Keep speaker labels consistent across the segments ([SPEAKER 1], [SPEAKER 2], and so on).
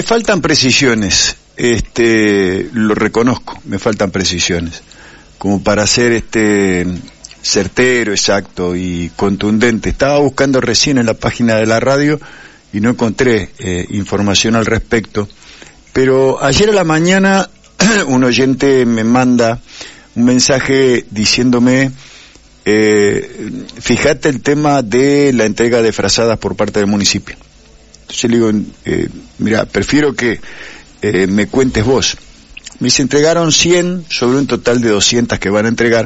[SPEAKER 1] Me faltan precisiones, lo reconozco, me faltan precisiones, como para ser certero, exacto y contundente. Estaba buscando recién en la página de la radio y no encontré información al respecto, pero ayer a la mañana un oyente me manda un mensaje diciéndome, fíjate el tema de la entrega de frazadas por parte del municipio. Entonces le digo, mira, prefiero que me cuentes vos. Me dice, entregaron 100 sobre un total de 200 que van a entregar.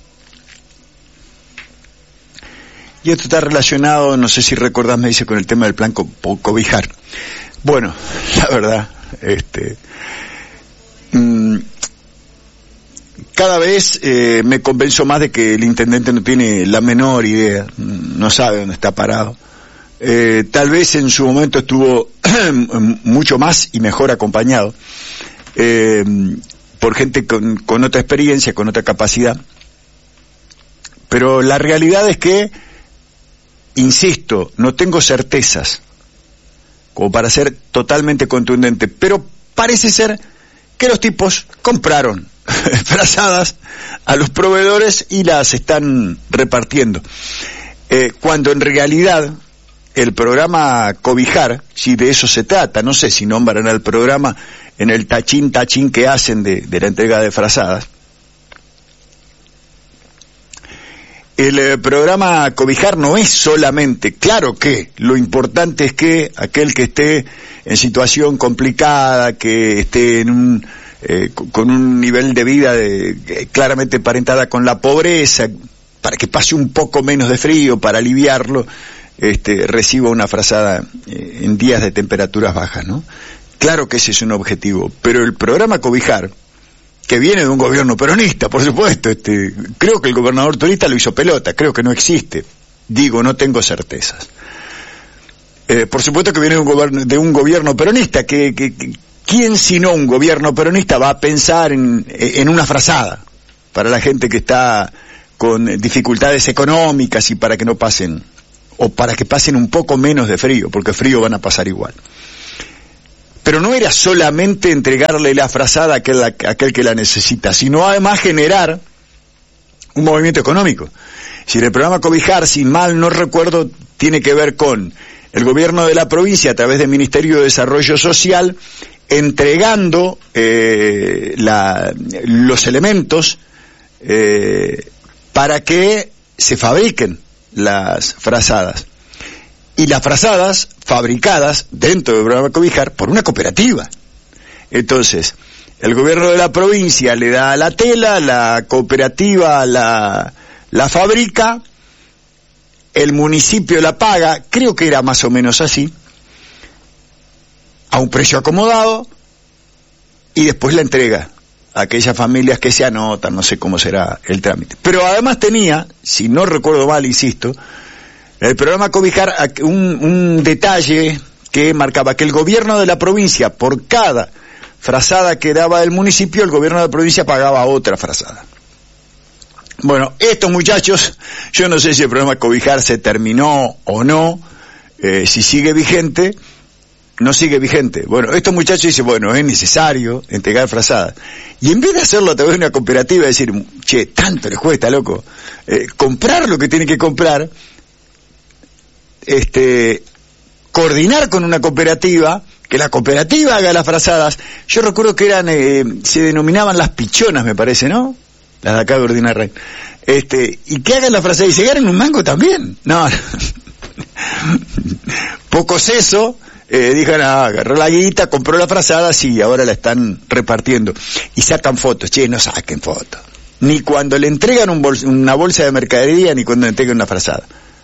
[SPEAKER 1] Y esto está relacionado, no sé si recordás, me dice, con el tema del plan cobijar. Bueno, la verdad, cada vez me convenzo más de que el intendente no tiene la menor idea, no sabe dónde está parado. Tal vez en su momento estuvo mucho más y mejor acompañado por gente con otra experiencia, con otra capacidad. Pero la realidad es que, insisto, no tengo certezas como para ser totalmente contundente, pero parece ser que los tipos compraron frazadas a los proveedores y las están repartiendo, cuando en realidad el programa Cobijar, si de eso se trata, no sé si nombran al programa en el tachín que hacen de la entrega de frazadas. El programa Cobijar no es solamente, claro que lo importante es que aquel que esté en situación complicada, que esté en con un nivel de vida claramente emparentada con la pobreza, para que pase un poco menos de frío, para aliviarlo, reciba una frazada en días de temperaturas bajas, ¿no? Claro que ese es un objetivo, pero el programa Cobijar, que viene de un gobierno peronista, por supuesto, creo que el gobernador turista lo hizo pelota, creo que no existe, digo, no tengo certezas. Por supuesto que viene de un gobierno peronista, ¿quién sino un gobierno peronista va a pensar en una frazada para la gente que está con dificultades económicas y para que no pasen, o para que pasen un poco menos de frío, porque frío van a pasar igual? Pero no era solamente entregarle la frazada a aquel que la necesita, sino además generar un movimiento económico. Si el programa Cobijar, si mal no recuerdo, tiene que ver con el gobierno de la provincia a través del Ministerio de Desarrollo Social, entregando los elementos para que se fabriquen las frazadas. Y las frazadas fabricadas dentro del programa Cobijar por una cooperativa. Entonces, el gobierno de la provincia le da la tela, la cooperativa la fabrica, el municipio la paga, creo que era más o menos así, a un precio acomodado, y después la entrega a aquellas familias que se anotan, no sé cómo será el trámite. Pero además tenía, si no recuerdo mal, insisto, el programa Cobijar un detalle que marcaba que el gobierno de la provincia, por cada frazada que daba el municipio, el gobierno de la provincia pagaba otra frazada. Bueno, estos muchachos, yo no sé si el programa Cobijar se terminó o no, si sigue vigente, no sigue vigente. Bueno, estos muchachos dicen, bueno, es necesario entregar frazadas. Y en vez de hacerlo a través de una cooperativa, decir, che, tanto les cuesta, loco, comprar lo que tienen que comprar, coordinar con una cooperativa, que la cooperativa haga las frazadas. Yo recuerdo que se denominaban las pichonas, me parece, ¿no? Las de acá de Urdinarrain. Y que hagan las frazadas y se ganen un mango también. No. Pocos eso, dijeron, agarró la guita, compró la frazada, sí, ahora la están repartiendo. Y sacan fotos. Che, no saquen fotos. Ni cuando le entregan una bolsa de mercadería, ni cuando le entregan una frazada.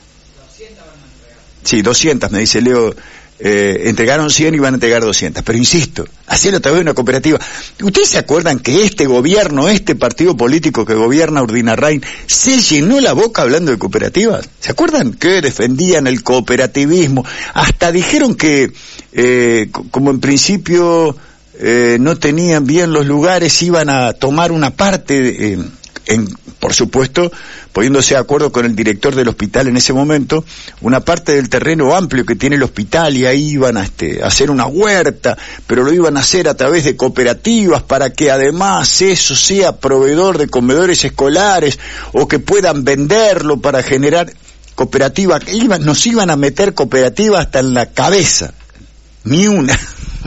[SPEAKER 1] Sí, 200, me dice Leo, entregaron 100 y van a entregar 200. Pero insisto, hacerlo a través de una cooperativa. ¿Ustedes se acuerdan que este gobierno, este partido político que gobierna Urdinarrain, se llenó la boca hablando de cooperativas? ¿Se acuerdan que defendían el cooperativismo? Hasta dijeron que, como en principio no tenían bien los lugares, iban a tomar una parte por supuesto, poniéndose de acuerdo con el director del hospital en ese momento, una parte del terreno amplio que tiene el hospital, y ahí iban a hacer una huerta, pero lo iban a hacer a través de cooperativas para que además eso sea proveedor de comedores escolares, o que puedan venderlo para generar cooperativas. Nos iban a meter cooperativas hasta en la cabeza. Ni una.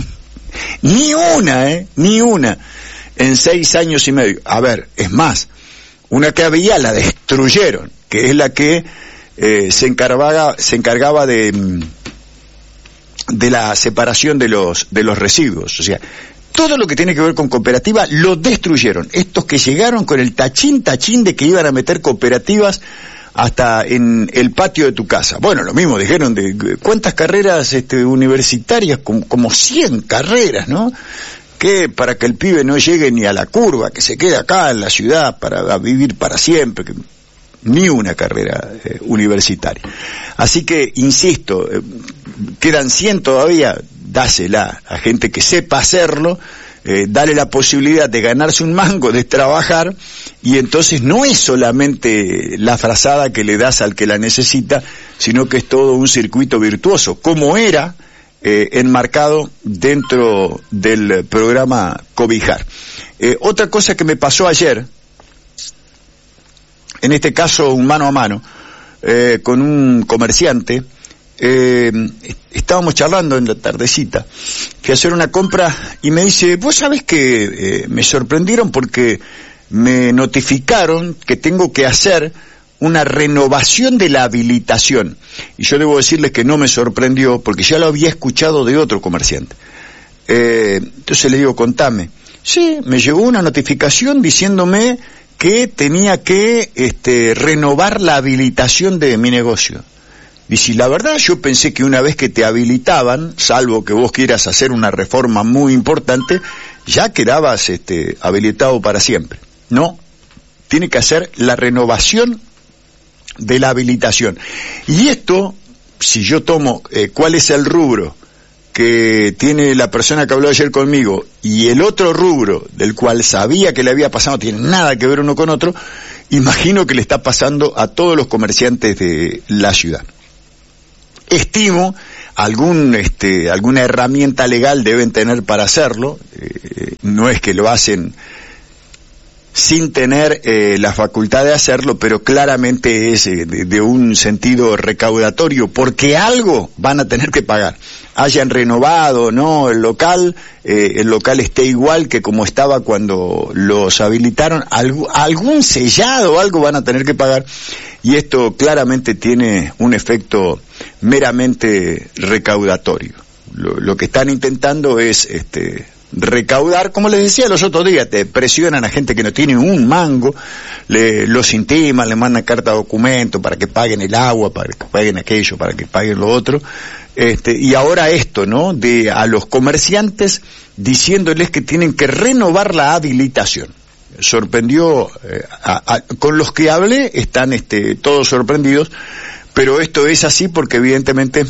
[SPEAKER 1] Ni una. En 6 años y medio. A ver, es más, una que había la destruyeron, que es la que se encargaba de la separación de los residuos. O sea, todo lo que tiene que ver con cooperativa lo destruyeron. Estos que llegaron con el tachín de que iban a meter cooperativas hasta en el patio de tu casa. Bueno, lo mismo dijeron de cuántas carreras universitarias, como 100 carreras, ¿no? Que para que el pibe no llegue ni a la curva, que se quede acá en la ciudad para vivir para siempre, ni una carrera universitaria. Así que, insisto, quedan 100 todavía, dásela a gente que sepa hacerlo, dale la posibilidad de ganarse un mango, de trabajar, y entonces no es solamente la frazada que le das al que la necesita, sino que es todo un circuito virtuoso, como era enmarcado dentro del programa Cobijar. Otra cosa que me pasó ayer, en este caso un mano a mano, con un comerciante, estábamos charlando en la tardecita, fui a hacer una compra y me dice, vos sabés que me sorprendieron porque me notificaron que tengo que hacer una renovación de la habilitación. Y yo debo decirles que no me sorprendió porque ya lo había escuchado de otro comerciante. Entonces le digo, contame. Sí, me llegó una notificación diciéndome que tenía que renovar la habilitación de mi negocio. Y si la verdad yo pensé que una vez que te habilitaban, salvo que vos quieras hacer una reforma muy importante, ya quedabas habilitado para siempre. No, tiene que hacer la renovación de la habilitación. Y esto, si yo tomo cuál es el rubro que tiene la persona que habló ayer conmigo y el otro rubro del cual sabía que le había pasado, no tiene nada que ver uno con otro, imagino que le está pasando a todos los comerciantes de la ciudad. Estimo alguna herramienta legal deben tener para hacerlo, no es que lo hacen sin tener la facultad de hacerlo, pero claramente es de un sentido recaudatorio, porque algo van a tener que pagar. Hayan renovado, ¿no?, el local esté igual que como estaba cuando los habilitaron, algún sellado, algo van a tener que pagar, y esto claramente tiene un efecto meramente recaudatorio. Lo que están intentando es recaudar, como les decía los otros días, te presionan a gente que no tiene un mango, los intiman, le mandan carta de documento para que paguen el agua, para que paguen aquello, para que paguen lo otro, y ahora esto, ¿no?, a los comerciantes diciéndoles que tienen que renovar la habilitación. Sorprendió, con los que hablé están todos sorprendidos, pero esto es así porque evidentemente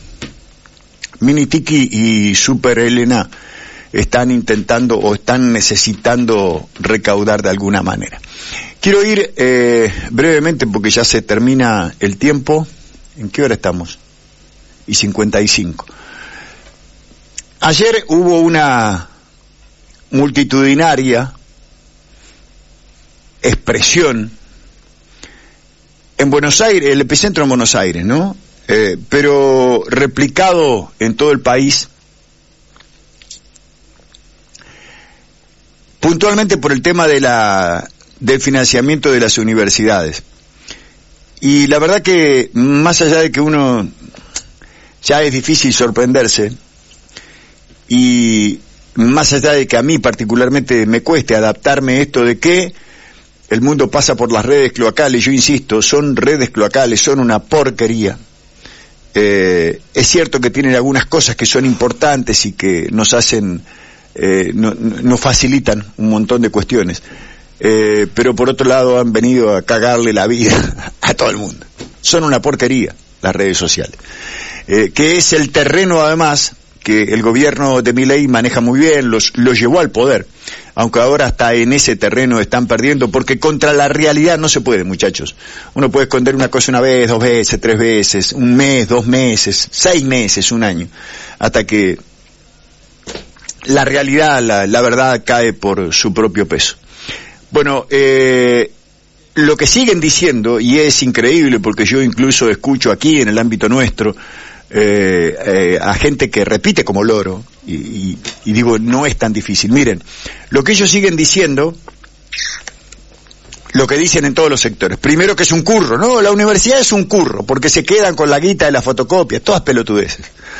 [SPEAKER 1] Mini Tiki y Super Elena están intentando o están necesitando recaudar de alguna manera. Quiero ir brevemente porque ya se termina el tiempo. ¿En qué hora estamos? Y 55. Ayer hubo una multitudinaria expresión en Buenos Aires, el epicentro en Buenos Aires, ¿no? Pero replicado en todo el país, puntualmente por el tema del financiamiento de las universidades. Y la verdad que, más allá de que uno ya es difícil sorprenderse, y más allá de que a mí particularmente me cueste adaptarme a esto de que el mundo pasa por las redes cloacales, yo insisto, son redes cloacales, son una porquería. Es cierto que tienen algunas cosas que son importantes y que nos hacen, nos facilitan un montón de cuestiones, pero por otro lado han venido a cagarle la vida a todo el mundo. Son una porquería las redes sociales, que es el terreno además que el gobierno de Milei maneja muy bien, los llevó al poder. aunque ahora hasta en ese terreno están perdiendo, porque contra la realidad no se puede, muchachos. Uno puede esconder una cosa una vez, 2 veces, 3 veces, 1 mes, 2 meses, 6 meses, 1 año, hasta que la realidad, la verdad cae por su propio peso. Bueno, lo que siguen diciendo, y es increíble porque yo incluso escucho aquí en el ámbito nuestro a gente que repite como loro, y digo, no es tan difícil. Miren, lo que ellos siguen diciendo, lo que dicen en todos los sectores, primero que es un curro, no, la universidad es un curro, porque se quedan con la guita de las fotocopias, todas pelotudeces.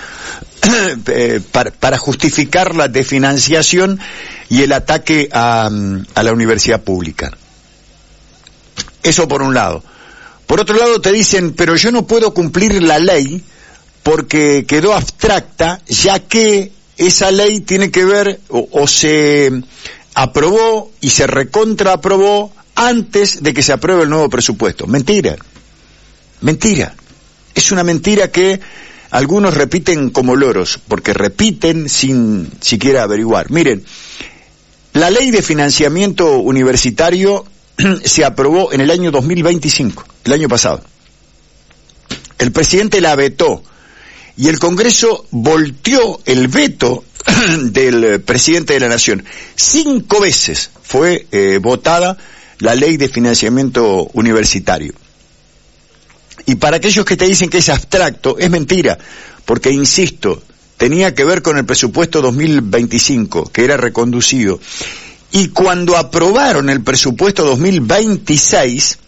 [SPEAKER 1] Para justificar la desfinanciación y el ataque a la universidad pública. Eso por un lado. Por otro lado te dicen, pero yo no puedo cumplir la ley porque quedó abstracta, ya que esa ley tiene que ver, o se aprobó y se recontraaprobó antes de que se apruebe el nuevo presupuesto. Mentira. Mentira. Es una mentira que algunos repiten como loros, porque repiten sin siquiera averiguar. Miren, la ley de financiamiento universitario se aprobó en el año 2025, el año pasado. El presidente la vetó y el Congreso volteó el veto del presidente de la Nación. 5 veces fue votada la ley de financiamiento universitario. Y para aquellos que te dicen que es abstracto, es mentira, porque, insisto, tenía que ver con el presupuesto 2025, que era reconducido. Y cuando aprobaron el presupuesto 2026,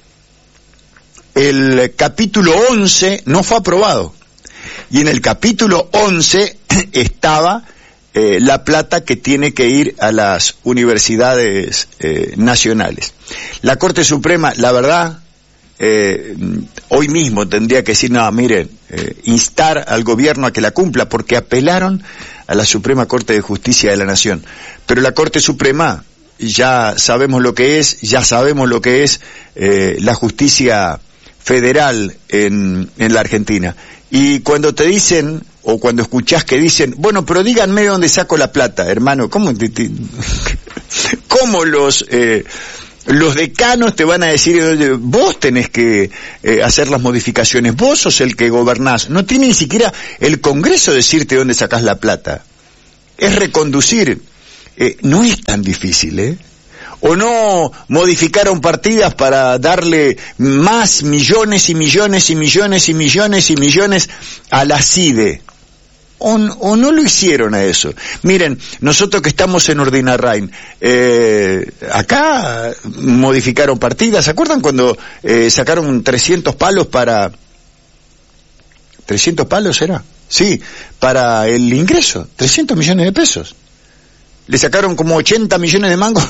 [SPEAKER 1] el capítulo 11 no fue aprobado. Y en el capítulo 11 estaba la plata que tiene que ir a las universidades nacionales. La Corte Suprema, la verdad, hoy mismo tendría que decir, no, miren, instar al gobierno a que la cumpla, porque apelaron a la Suprema Corte de Justicia de la Nación. Pero la Corte Suprema, ya sabemos lo que es la justicia federal en la Argentina. Y cuando te dicen, o cuando escuchás que dicen, bueno, pero díganme dónde saco la plata, hermano, ¿cómo los decanos te van a decir, vos tenés que hacer las modificaciones, vos sos el que gobernás? No tiene ni siquiera el Congreso decirte dónde sacás la plata. Es reconducir. No es tan difícil, O no modificaron partidas para darle más millones y millones y millones y millones y millones a la CIDE. O no lo hicieron a eso. Miren, nosotros que estamos en Urdinarrain, acá modificaron partidas. ¿Se acuerdan cuando sacaron 300 palos para... ¿300 palos era? Sí, para el ingreso, 300 millones de pesos. Le sacaron como 80 millones de mangos.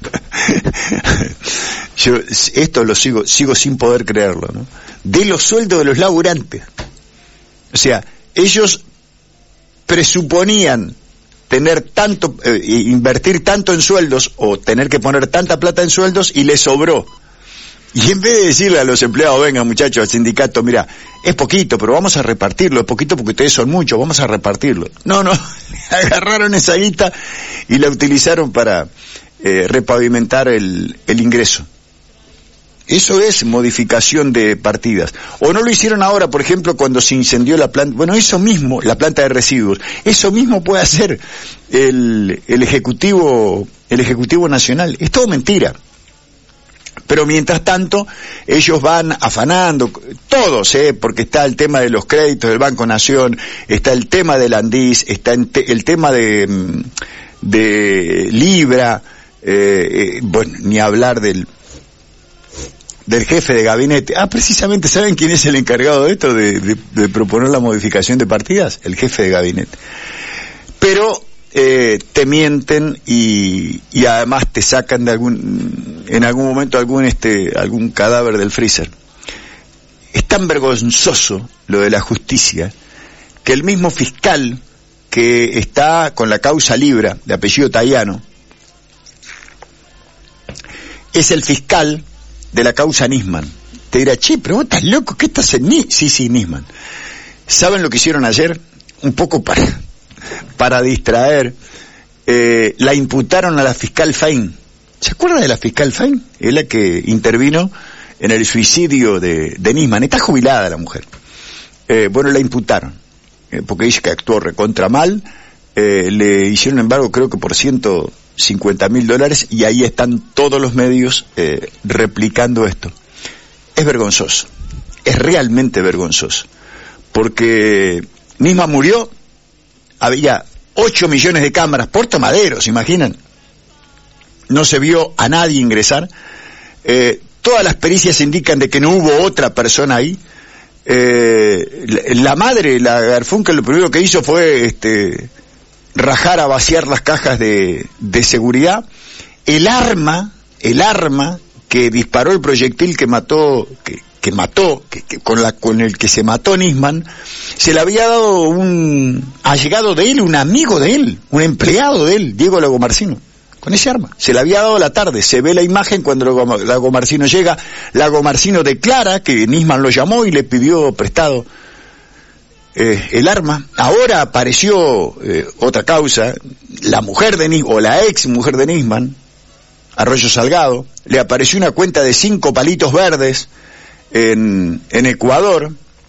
[SPEAKER 1] Yo esto lo sigo sin poder creerlo, ¿no? De los sueldos de los laburantes. O sea, ellos presuponían tener tanto, invertir tanto en sueldos, o tener que poner tanta plata en sueldos, y les sobró. Y en vez de decirle a los empleados, venga muchachos, al sindicato, mira, es poquito, pero vamos a repartirlo, es poquito porque ustedes son muchos, vamos a repartirlo. No, agarraron esa guita y la utilizaron para repavimentar el ingreso. Eso es modificación de partidas. O no lo hicieron ahora, por ejemplo, cuando se incendió la planta, bueno, eso mismo, la planta de residuos, eso mismo puede hacer el Ejecutivo Nacional. Es todo mentira. Pero mientras tanto, ellos van afanando, todos, porque está el tema de los créditos del Banco Nación, está el tema del Andis, está el tema de Libra, bueno, ni hablar del jefe de gabinete. Precisamente, ¿saben quién es el encargado de esto, de proponer la modificación de partidas? El jefe de gabinete. Pero te mienten y además te sacan en algún momento algún cadáver del freezer. Es tan vergonzoso lo de la justicia que el mismo fiscal que está con la causa Libra, de apellido Tayano, es el fiscal de la causa Nisman. Te dirá, che, pero vos estás loco, ¿qué estás en Sí, Nisman. ¿Saben lo que hicieron ayer? Un poco para distraer, la imputaron a la fiscal Fain. ¿Se acuerda de la fiscal Fain? Es la que intervino en el suicidio de Nisman. Está jubilada la mujer. Bueno, la imputaron, porque dice que actuó recontra mal. Le hicieron embargo, creo que por $150.000, y ahí están todos los medios replicando esto. Es vergonzoso, es realmente vergonzoso, porque Nisman murió, había 8 millones de cámaras, Puerto Madero, ¿se imaginan? No se vio a nadie ingresar, todas las pericias indican de que no hubo otra persona ahí. La madre, la Garfunkel, lo primero que hizo fue rajar a vaciar las cajas de seguridad. El arma que disparó el proyectil que mató, con el que se mató Nisman, se le había dado un allegado de él, un amigo de él, un empleado de él, Diego Lagomarsino, con ese arma. Se le había dado a la tarde, se ve la imagen cuando Lagomarsino llega. Lagomarsino declara que Nisman lo llamó y le pidió prestado el arma. Ahora apareció otra causa, la mujer de Nisman, o la ex mujer de Nisman, Arroyo Salgado, le apareció una cuenta de 5 palitos verdes en Ecuador,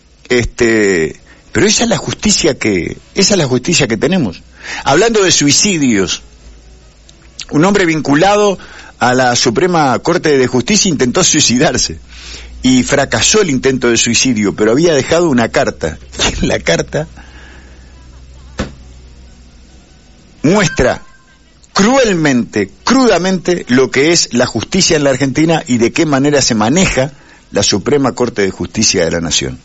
[SPEAKER 1] pero esa es la justicia que tenemos. Hablando de suicidios, un hombre vinculado a la Suprema Corte de Justicia intentó suicidarse y fracasó el intento de suicidio, pero había dejado una carta. Y la carta muestra cruelmente, crudamente, lo que es la justicia en la Argentina y de qué manera se maneja la Suprema Corte de Justicia de la Nación.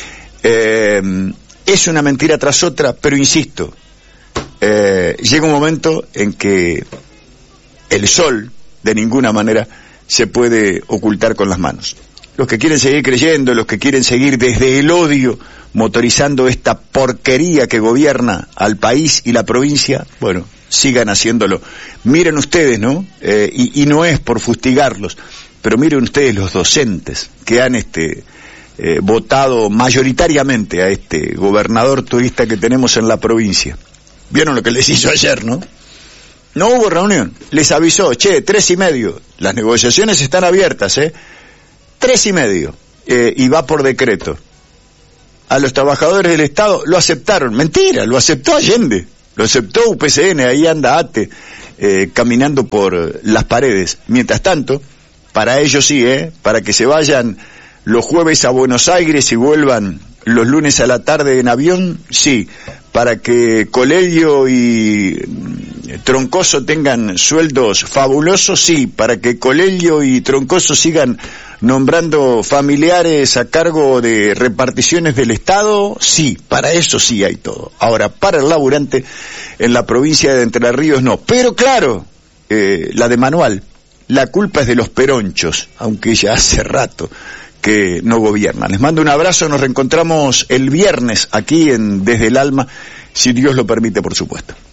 [SPEAKER 1] Es una mentira tras otra, pero insisto, llega un momento en que el sol de ninguna manera se puede ocultar con las manos. Los que quieren seguir creyendo, los que quieren seguir desde el odio motorizando esta porquería que gobierna al país y la provincia, bueno, sigan haciéndolo. Miren ustedes, ¿no? Y no es por fustigarlos, pero miren ustedes los docentes que han votado mayoritariamente a este gobernador turista que tenemos en la provincia. ¿Vieron lo que les hizo ayer, no? No hubo reunión, les avisó, 3:30, las negociaciones están abiertas, 3:30, y va por decreto. A los trabajadores del Estado lo aceptaron, mentira, lo aceptó Allende, lo aceptó UPCN, ahí anda ATE, caminando por las paredes. Mientras tanto, para ellos sí, para que se vayan los jueves a Buenos Aires y vuelvan los lunes a la tarde en avión, sí. Para que Colegio y Troncoso tengan sueldos fabulosos, sí. Para que Colegio y Troncoso sigan nombrando familiares a cargo de reparticiones del Estado, sí. Para eso sí hay todo. Ahora, para el laburante en la provincia de Entre Ríos no. Pero claro, la de Manuel, la culpa es de los peronchos, aunque ya hace rato que no gobiernan. Les mando un abrazo, nos reencontramos el viernes aquí en Desde el Alma, si Dios lo permite, por supuesto.